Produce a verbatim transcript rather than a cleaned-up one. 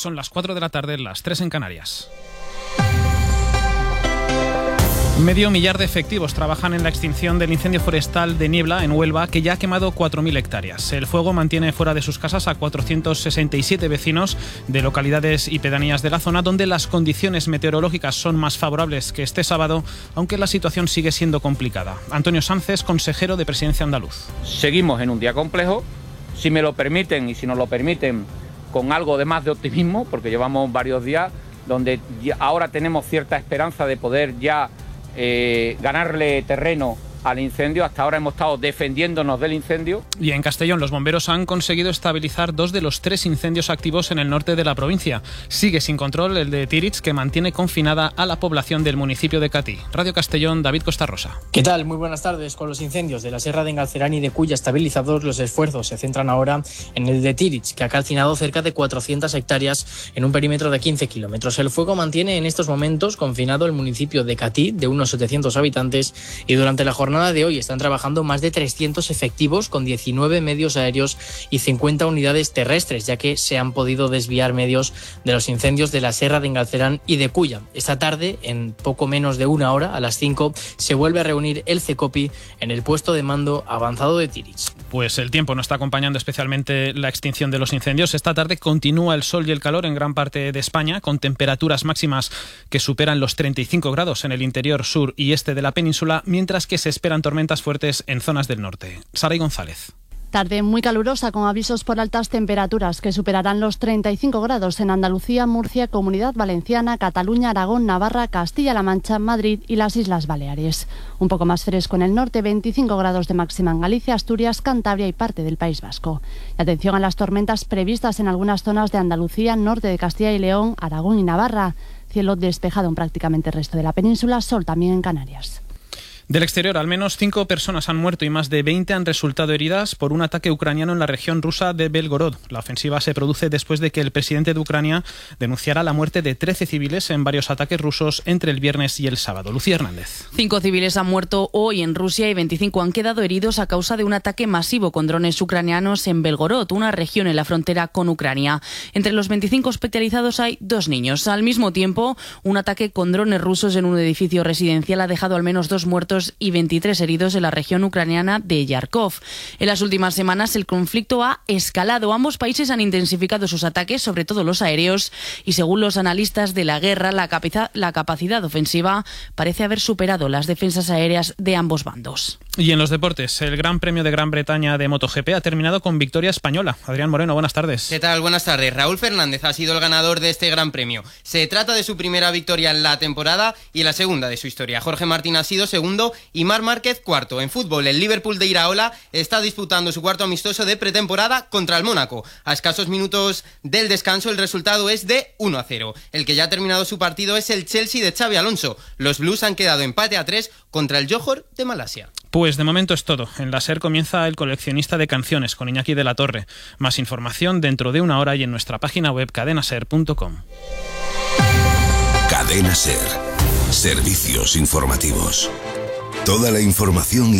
Son las cuatro de la tarde, las tres en Canarias. Medio millar de efectivos trabajan en la extinción del incendio forestal de Niebla, en Huelva, que ya ha quemado cuatro mil hectáreas. El fuego mantiene fuera de sus casas a cuatrocientos sesenta y siete vecinos de localidades y pedanías de la zona, donde las condiciones meteorológicas son más favorables que este sábado, aunque la situación sigue siendo complicada. Antonio Sánchez, consejero de Presidencia andaluz. Seguimos en un día complejo, si me lo permiten y si nos lo permiten, con algo de más de optimismo, porque llevamos varios días donde ahora tenemos cierta esperanza de poder ya Eh, ganarle terreno al incendio. Hasta ahora hemos estado defendiéndonos del incendio. Y en Castellón los bomberos han conseguido estabilizar dos de los tres incendios activos en el norte de la provincia. Sigue sin control el de Tíritz, que mantiene confinada a la población del municipio de Catí. Radio Castellón, David Costarrosa. ¿Qué tal? Muy buenas tardes. Con los incendios de la Sierra de Engalcerán y de Culla estabilizados, los esfuerzos se centran ahora en el de Tíritz, que ha calcinado cerca de cuatrocientas hectáreas en un perímetro de quince kilómetros. El fuego mantiene en estos momentos confinado el municipio de Catí, de unos setecientos habitantes, y durante la jornada de hoy están trabajando más de trescientos efectivos con diecinueve medios aéreos y cincuenta unidades terrestres, ya que se han podido desviar medios de los incendios de la Sierra de Engalcerán y de Culla. Esta tarde, en poco menos de una hora, a las cinco, se vuelve a reunir el CECOPI en el puesto de mando avanzado de Tíritz. Pues el tiempo no está acompañando especialmente la extinción de los incendios. Esta tarde continúa el sol y el calor en gran parte de España, con temperaturas máximas que superan los treinta y cinco grados en el interior sur y este de la península, mientras que se esperan tormentas fuertes en zonas del norte. Saray González. Tarde muy calurosa, con avisos por altas temperaturas que superarán los treinta y cinco grados en Andalucía, Murcia, Comunidad Valenciana, Cataluña, Aragón, Navarra, Castilla-La Mancha, Madrid y las Islas Baleares. Un poco más fresco en el norte, veinticinco grados de máxima en Galicia, Asturias, Cantabria y parte del País Vasco. Y atención a las tormentas previstas en algunas zonas de Andalucía, norte de Castilla y León, Aragón y Navarra. Cielo despejado en prácticamente el resto de la península, sol también en Canarias. Del exterior, al menos cinco personas han muerto y más de veinte han resultado heridas por un ataque ucraniano en la región rusa de Belgorod. La ofensiva se produce después de que el presidente de Ucrania denunciara la muerte de trece civiles en varios ataques rusos entre el viernes y el sábado. Lucía Hernández. Cinco civiles han muerto hoy en Rusia y veinticinco han quedado heridos a causa de un ataque masivo con drones ucranianos en Belgorod, una región en la frontera con Ucrania. Entre los veinticinco hospitalizados hay dos niños. Al mismo tiempo, un ataque con drones rusos en un edificio residencial ha dejado al menos dos muertos y veintitrés heridos en la región ucraniana de Yarkov. En las últimas semanas el conflicto ha escalado. Ambos países han intensificado sus ataques, sobre todo los aéreos, y según los analistas de la guerra, la, capacidad, la capacidad ofensiva parece haber superado las defensas aéreas de ambos bandos. Y en los deportes, el Gran Premio de Gran Bretaña de MotoGP ha terminado con victoria española. Adrián Moreno, buenas tardes. ¿Qué tal? Buenas tardes. Raúl Fernández ha sido el ganador de este Gran Premio. Se trata de su primera victoria en la temporada y la segunda de su historia. Jorge Martín ha sido segundo y Marc Márquez cuarto. En fútbol, el Liverpool de Iraola está disputando su cuarto amistoso de pretemporada contra el Mónaco. A escasos minutos del descanso, el resultado es de uno a cero. El que ya ha terminado su partido es el Chelsea de Xabi Alonso. Los Blues han quedado empate a tres contra el Johor de Malasia. Pues de momento es todo. En la SER comienza El coleccionista de canciones con Iñaki de la Torre. Más información dentro de una hora y en nuestra página web cadena ser punto com. Cadena SER. Servicios informativos. Toda la información